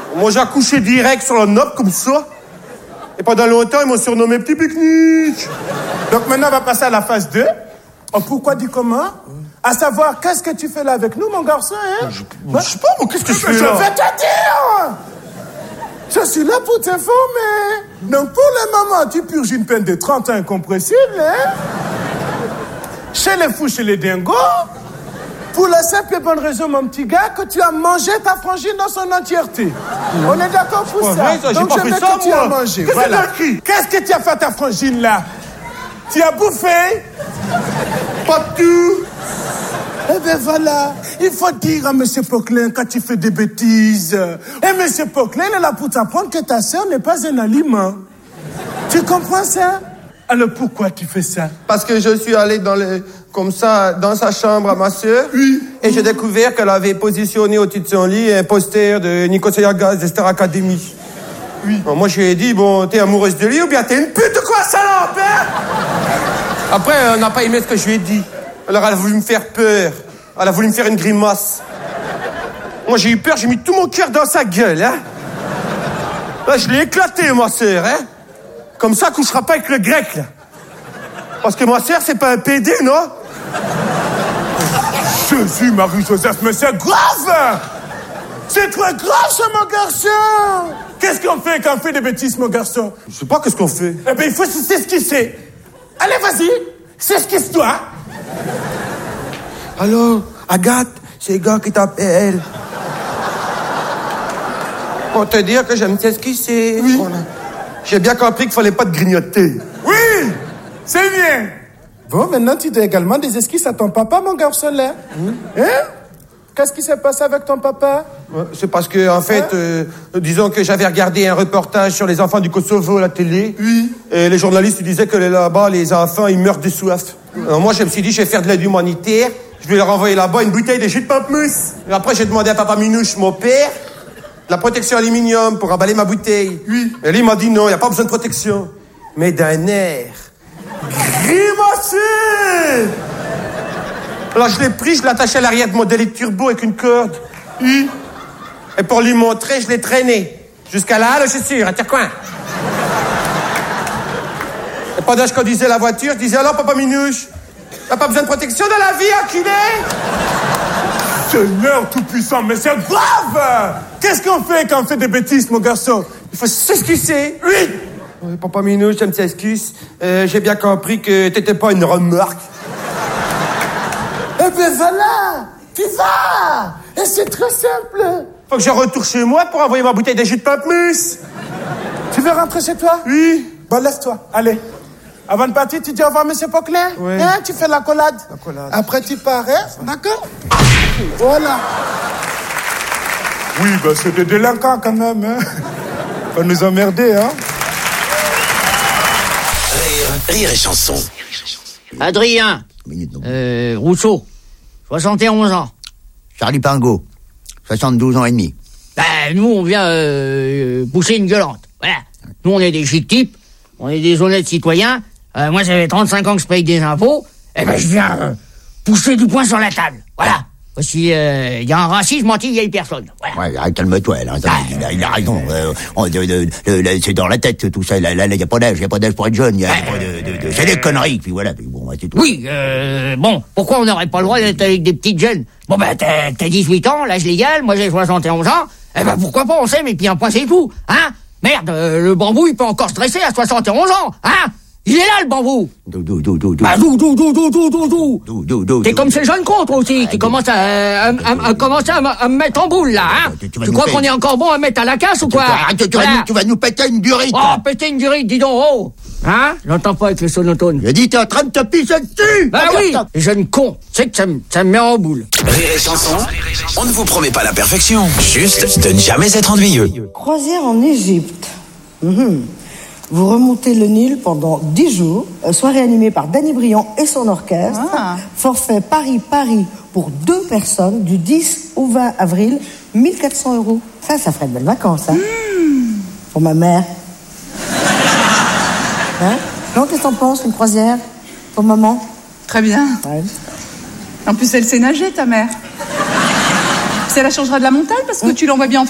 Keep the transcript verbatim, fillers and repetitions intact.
Moi, j'ai accouché direct sur la nappe, comme ça. Et pendant longtemps, ils m'ont surnommé Petit Pique-Nique. Donc maintenant, on va passer à la phase deux. Oh, pourquoi du comment? À savoir, qu'est-ce que tu fais là avec nous, mon garçon, hein? Je, je sais pas, moi, qu'est-ce que je fais Je là? vais te dire! Je suis là pour t'informer. Donc, pour le moment, tu purges une peine de trente ans incompressible, hein? Chez les fous, chez les dingos. Pour la simple et bonne raison, mon petit gars, que tu as mangé ta frangine dans son entièreté. Mmh. On est d'accord pour ouais, ça? Ouais, ça Donc, je veux ça, que moi. tu as mangé. Qu'est-ce voilà. que tu Qu'est-ce que tu as fait à ta frangine, là? Tu as bouffé? Pas tout. Eh ben voilà, il faut dire à M. Poquelin quand tu fais des bêtises. Et M. Poquelin est là pour t'apprendre que ta sœur n'est pas un aliment. Tu comprends ça? Alors pourquoi tu fais ça? Parce que je suis allé dans le, comme ça, dans sa chambre à ma sœur. Oui. Et j'ai découvert qu'elle avait positionné au-dessus de son lit un poster de Nicolas Gaz de Star Academy. Oui. Bon, moi, je lui ai dit, bon, t'es amoureuse de lui ou bien t'es une pute ou quoi, salope, hein? Après, on n'a pas aimé ce que je lui ai dit. Alors, elle a voulu me faire peur. Elle a voulu me faire une grimace. Moi, j'ai eu peur, j'ai mis tout mon cœur dans sa gueule, hein. Là, je l'ai éclaté, ma sœur, hein. Comme ça, elle couchera pas avec le grec, là. Parce que ma sœur, c'est pas un pédé, non? Jésus, Marie-Joseph, mais c'est grave! C'est très grave, ça, mon garçon! Qu'est-ce qu'on fait quand on fait des bêtises, mon garçon? Je sais pas qu'est-ce qu'on fait. Eh bien, il faut s'esquisser. Allez, vas-y, s'esquisse-toi. Alors, Agathe, c'est le gars qui t'appelle. Pour te dire que j'aime t'esquisser. Oui. J'ai bien compris qu'il fallait pas te grignoter. Oui, c'est bien. Bon, maintenant, tu dois également des esquisses à ton papa, mon garçon, là. Mmh. Hein? Qu'est-ce qui s'est passé avec ton papa? Ouais, c'est parce que, en fait, hein? euh, disons que j'avais regardé un reportage sur les enfants du Kosovo à la télé. Oui. Et les journalistes ils disaient que là-bas, les enfants, ils meurent de soif. Alors moi, je me suis dit, je vais faire de l'aide humanitaire. Je vais leur envoyer là-bas une bouteille de jus de pamplemousse. Et après, j'ai demandé à papa Minouche, mon père, de la protection aluminium pour emballer ma bouteille. Oui. Et lui, il m'a dit non, il n'y a pas besoin de protection. Mais d'un air grimacé. Alors je l'ai pris, je l'ai attaché à l'arrière de mon délit turbo avec une corde. Oui. Et pour lui montrer, je l'ai traîné. Jusqu'à la halle aux chaussures, à Tire-Coin. Et pendant que je conduisais la voiture, je disais, alors, papa Minouche, t'as pas besoin de protection dans la vie, enculé? Seigneur tout-puissant, mais c'est grave! Qu'est-ce qu'on fait quand on fait des bêtises, mon garçon? Il faut s'excuser. Oui! Oui, papa Minouche, je me t'excuse. Euh, j'ai bien compris que t'étais pas une remarque. Eh ben voilà! Tu vas! Et c'est très simple! Faut que je retourne chez moi pour envoyer ma bouteille de jus de pamplemousse. Tu veux rentrer chez toi? Oui. Bon, laisse-toi, allez. Avant de partir, tu dis au revoir, monsieur Poquelin? Oui. Hein, tu fais la collade. La collade. Après, tu pars, hein? D'accord? Voilà. Oui, ben c'est des délinquants quand même, hein? Faut nous emmerder, hein? Rire, rire et chanson. Adrien. Euh, Rousseau. soixante et onze ans. Charlie Pingot. soixante-douze ans et demi. Ben, nous, on vient euh, pousser une gueulante. Voilà. Nous, on est des chic types. On est des honnêtes citoyens. Euh, moi, ça fait trente-cinq ans que je paye des impôts. Eh ben, je viens euh, pousser du poing sur la table. Voilà. Si il euh, y a un racisme anti-vieille personne. Voilà. Ouais, ah, calme-toi, là. Ah, il, a, il a raison. Euh, on, de, de, de, de, c'est dans la tête, tout ça. Là, il n'y a pas d'âge. Il n'y a pas d'âge pour être jeune. Y a, y a pas de, de, de, c'est des conneries. Puis voilà. Puis bon, c'est tout. Oui, euh, bon, pourquoi on n'aurait pas le droit d'être avec des petites jeunes? Bon, ben, t'as, t'as dix-huit ans, l'âge légal. Moi, j'ai soixante et onze ans. Eh ben, pourquoi pas, on s'aime, et puis un point, c'est tout. Hein? Merde, euh, le bambou, il peut encore stresser à soixante et onze ans. Hein? Il est là, le bambou. Dou, dou, dou, dou, dou. Bah, dou, dou, dou, dou, dou, dou, dou. Dou, dou, dou, T'es dou. comme ces jeunes cons, toi aussi, qui commencent à, à, à, à, commencer à, m- à me mettre en boule, là, hein. Tu- tu vas Tu nous crois faire- qu'on est encore bon à mettre à la casse ou quoi? Arrête, tu, tu, vas Voilà. nous, tu vas nous péter une durite. Oh, péter une durite, dis donc, oh. Hein? J'entends pas avec le sonotone. J'ai dit, t'es en train de te pisser dessus. Bah Regarde oui, ça. les jeunes cons, tu sais que ça me, ça me met en boule. Rire et chanson, on ne vous promet pas la perfection, juste de ne jamais être ennuyeux. Croisière en Égypte. Mhm. Vous remontez le Nil pendant dix jours, euh, soirée animée par Danny Briand et son orchestre. Ah. Forfait Paris-Paris pour deux personnes du dix au vingt avril, mille quatre cents euros. Ça, ça ferait de belles vacances, hein? Mmh. Pour ma mère. Hein? Non, qu'est-ce que t'en penses, une croisière? Pour maman? Très bien. Ouais. En plus, elle sait nager, ta mère. Puis elle la changera de la montagne parce que tu l'envoies bien en